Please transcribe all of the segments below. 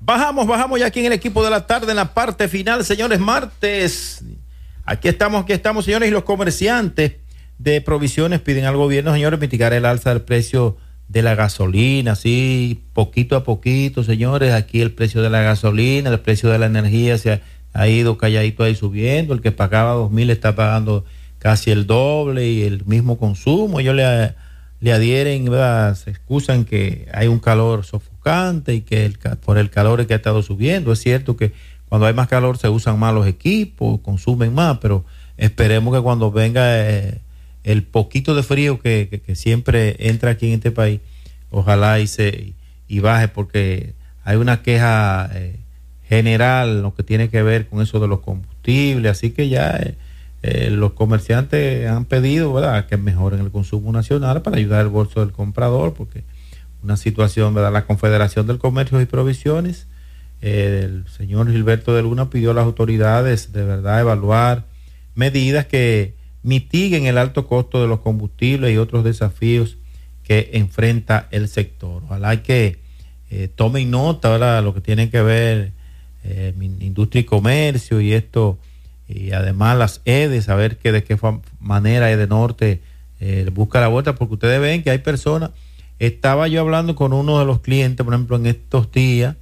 Bajamos ya aquí en el equipo de la tarde, en la parte final, señores, martes. Aquí estamos, señores, y los comerciantes de provisiones piden al gobierno, señores, mitigar el alza del precio de la gasolina, así poquito a poquito, señores. Aquí el precio de la gasolina, el precio de la energía se ha ido calladito ahí subiendo. El que pagaba 2,000 está pagando casi el doble, y el mismo consumo. Ellos le adhieren, ¿verdad? Se excusan que hay un calor sofocante y que por el calor es que ha estado subiendo. Es cierto que cuando hay más calor se usan más los equipos, consumen más, pero esperemos que cuando venga el poquito de frío que siempre entra aquí en este país, ojalá y baje, porque hay una queja general lo que tiene que ver con eso de los combustibles, así que ya los comerciantes han pedido, ¿verdad?, que mejoren el consumo nacional para ayudar al bolso del comprador, porque una situación, ¿verdad? La Confederación del Comercio y Provisiones, el señor Gilberto de Luna pidió a las autoridades de verdad evaluar medidas que mitiguen el alto costo de los combustibles y otros desafíos que enfrenta el sector. Ojalá que tomen nota, ¿verdad?, lo que tiene que ver industria y comercio y esto, y además las EDES, a ver de qué manera EDENorte busca la vuelta, porque ustedes ven que hay personas. Estaba yo hablando con uno de los clientes, por ejemplo, en estos días,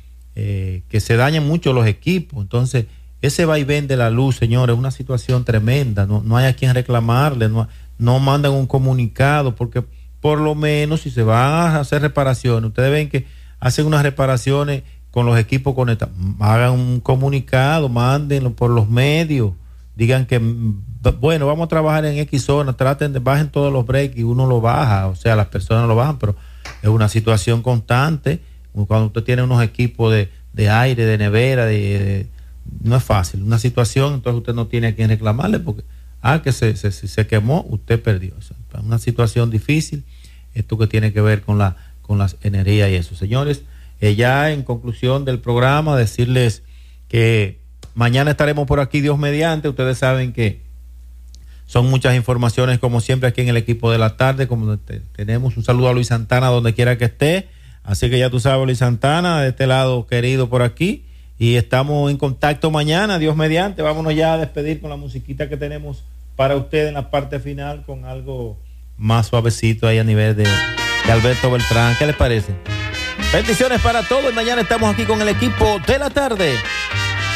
que se dañan mucho los equipos. Entonces, ese vaivén de la luz, señores, es una situación tremenda. No hay a quien reclamarle, no mandan un comunicado, porque por lo menos si se van a hacer reparaciones, ustedes ven que hacen unas reparaciones con los equipos conectados, hagan un comunicado, mándenlo por los medios, digan que, bueno, vamos a trabajar en X zona, bajen todos los breaks y uno lo baja, o sea, las personas lo bajan, pero es una situación constante. Cuando usted tiene unos equipos de aire, de nevera, no es fácil, una situación, entonces usted no tiene a quien reclamarle, porque que se quemó, usted perdió. O sea, una situación difícil, esto que tiene que ver con las energías y eso. Señores, ya en conclusión del programa, decirles que mañana estaremos por aquí, Dios mediante. Ustedes saben que son muchas informaciones, como siempre, aquí en el equipo de la tarde. Como tenemos un saludo a Luis Santana, donde quiera que esté. Así que ya tú sabes, Luis Santana, de este lado querido por aquí. Y estamos en contacto mañana, Dios mediante. Vámonos ya a despedir con la musiquita que tenemos para ustedes en la parte final, con algo más suavecito ahí a nivel de Alberto Beltrán. ¿Qué les parece? Bendiciones para todos. Y mañana estamos aquí con el equipo de la tarde.